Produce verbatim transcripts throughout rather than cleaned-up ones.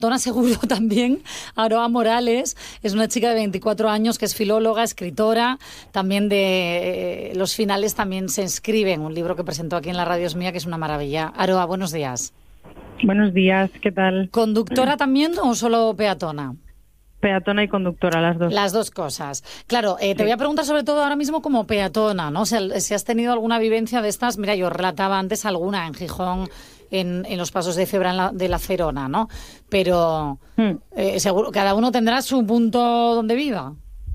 peatona seguro también. Aroa Morales es una chica de veinticuatro años que es filóloga, escritora, también de eh, Los finales también se escribe en un libro que presentó aquí en la Radio Es Mía, que es una maravilla. Aroa, buenos días. Buenos días, ¿qué tal? ¿Conductora también o solo peatona? Peatona y conductora, las dos. Las dos cosas. Claro, eh, te voy a preguntar sobre todo ahora mismo como peatona, ¿no? O sea, si has tenido alguna vivencia de estas. Mira, yo relataba antes alguna en Gijón, en, en los pasos de cebra en la, de la Cerona, ¿no? Pero hmm. eh, seguro cada uno tendrá su punto donde viva.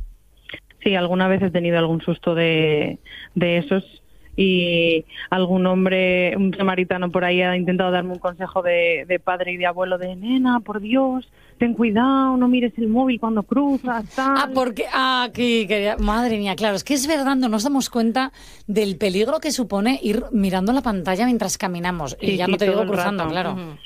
Sí, alguna vez he tenido algún susto de, de esos. Y algún hombre, un samaritano por ahí ha intentado darme un consejo de, de padre y de abuelo de nena, por Dios, ten cuidado, no mires el móvil cuando cruzas, tal. Ah, porque, ah, aquí, quería, madre mía, claro, es que es verdad, no nos damos cuenta del peligro que supone ir mirando la pantalla mientras caminamos. Y sí, ya sí, no te digo cruzando, rato. claro. Uh-huh.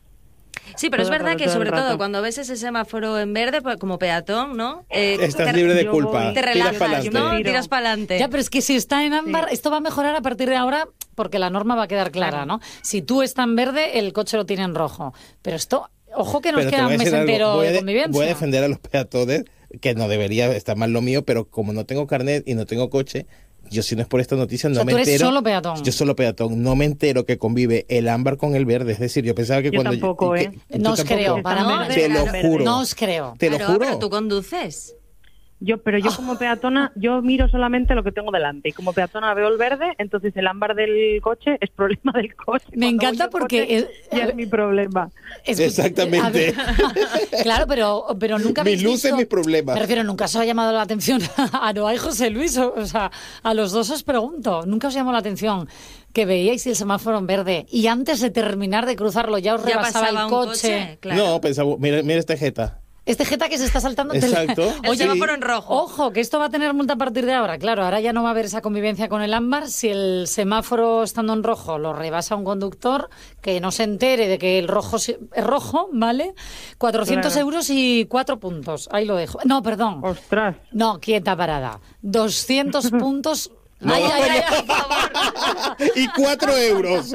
Sí, pero todo es verdad que sobre todo, todo cuando ves ese semáforo en verde, como peatón, ¿no? Eh, Estás te, libre de culpa. Voy, te relajas, tiras ¿no? Tiras para adelante. Ya, pero es que si está en ámbar, sí. Esto va a mejorar a partir de ahora porque la norma va a quedar clara, ¿no? Si tú estás en verde, el coche lo tiene en rojo. Pero esto, ojo que nos pero queda un mes entero voy de de, convivencia. Voy a defender a los peatones, que no debería estar mal lo mío, pero como no tengo carnet y no tengo coche... Yo, si no es por esta noticia, no o sea, me tú eres entero. Solo peatón. Yo solo peatón. No me entero que convive el ámbar con el verde. Es decir, yo pensaba que yo cuando. Tampoco, que, ¿eh? No os tampoco? creo. Para no, Te lo juro. No os creo. Te lo pero, juro. Pero tú conduces. Yo, pero yo como peatona, yo miro solamente lo que tengo delante. Y como peatona veo el verde, entonces el ámbar del coche es problema del coche. Me Cuando encanta porque... Coche, es, ya es mi problema. Es, Exactamente. Claro, pero, pero nunca mis luces, visto, mis problemas. Me refiero, nunca os ha llamado la atención a Aroa y José Luis. O, o sea, a los dos os pregunto, nunca os llamó la atención que veíais el semáforo en verde y antes de terminar de cruzarlo ya os ya rebasaba el coche. coche claro. No, pensaba, mira, mira este jeta. Este jeta que se está saltando. Exacto. El semáforo en rojo. Ojo, que esto va a tener multa a partir de ahora. Claro, ahora ya no va a haber esa convivencia con el ámbar. Si el semáforo estando en rojo lo rebasa un conductor, que no se entere de que el rojo es rojo, ¿vale? cuatrocientos claro. euros y cuatro puntos. Ahí lo dejo. No, perdón. Ostras. No, quieta parada. doscientos puntos... No, ay, ay, ay, no. por favor. Y cuatro euros.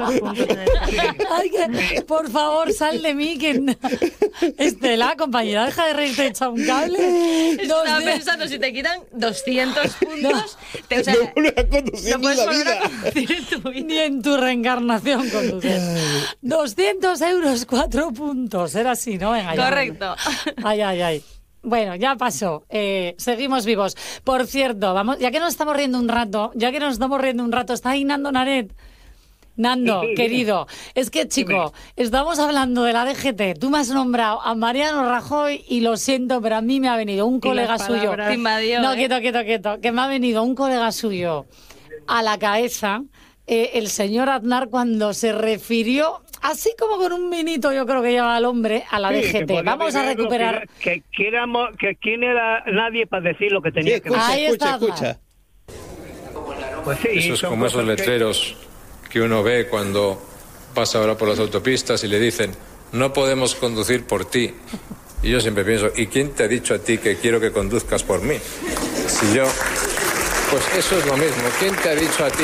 Ay, que, por favor, sal de mí, que... Estela, compañera, deja de reírte, echa un cable. Estaba pensando, si te quitan doscientos puntos... No, te, o sea, no vuelves a conducir no puedes ni la volver vida. a conducir en tu vida. Ni en tu reencarnación conduces. doscientos euros, cuatro puntos. Era así, ¿no? Venga, correcto. Ya. Ay, ay, ay. Bueno, ya pasó. Eh, seguimos vivos. Por cierto, vamos, ya que nos estamos riendo un rato, ya que nos estamos riendo un rato, está ahí Nando Naret. Nando, sí, sí, querido, sí. Es que, chico, sí. Estamos hablando de la D G T. Tú me has nombrado a Mariano Rajoy y lo siento, pero a mí me ha venido un colega suyo. Te invadió, no, ¿eh? quieto, quieto, quieto. Que me ha venido un colega suyo a la cabeza, eh, el señor Aznar, cuando se refirió... Así como con un minito, yo creo que lleva al hombre a la sí, D G T. Vamos a recuperar... Que, que, que, que quién era nadie para decir lo que tenía sí, que escucha, decir. Ahí escucha, está, escucha. Pues sí, eso es como esos letreros que... que uno ve cuando pasa ahora por las autopistas y le dicen, no podemos conducir por ti. Y yo siempre pienso, ¿y quién te ha dicho a ti que quiero que conduzcas por mí? Si yo... Pues eso es lo mismo. ¿Quién te ha dicho a ti...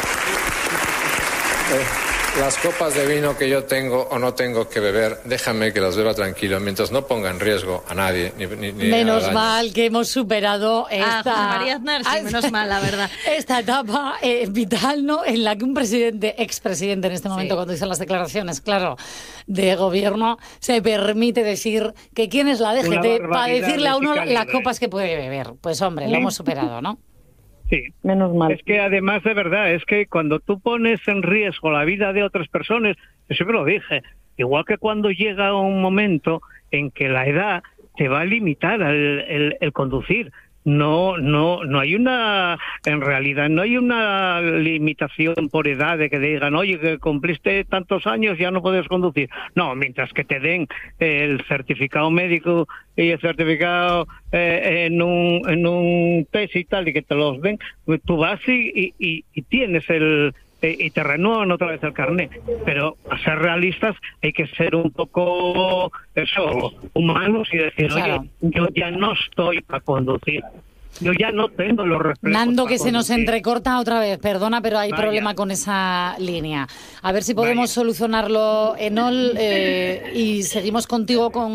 Eh, las copas de vino que yo tengo o no tengo que beber, déjame que las beba tranquilo, mientras no ponga en riesgo a nadie. Ni, ni, ni menos mal que hemos superado esta... Ah, María Aznar, sí, menos mal, la verdad. Esta etapa eh, vital, ¿no? En la que un presidente, expresidente en este momento, sí. Cuando dicen las declaraciones, claro, de gobierno, se permite decir que quién es la D G T para decirle a uno las copas que puede beber. Pues hombre, ¿sí? Lo hemos superado, ¿no? Sí, menos mal. Es que además de verdad, es que cuando tú pones en riesgo la vida de otras personas, yo siempre lo dije, igual que cuando llega un momento en que la edad te va a limitar el, el, el conducir. No, no, no hay una, en realidad no hay una limitación por edad de que digan, oye, que cumpliste tantos años, ya no puedes conducir. No, mientras que te den el certificado médico y el certificado eh, en un en un test y tal, y que te los den, tú vas y, y, y tienes el... y te renuevan otra vez el carnet. Pero a ser realistas hay que ser un poco eso, humanos y decir, claro. Oye, yo ya no estoy para conducir. Yo ya no tengo los reflejos. Nando, que para se conducir. Nos entrecorta otra vez, perdona, pero hay Vaya. Problema con esa línea. A ver si podemos Vaya. solucionarlo, Enol, eh, y seguimos contigo con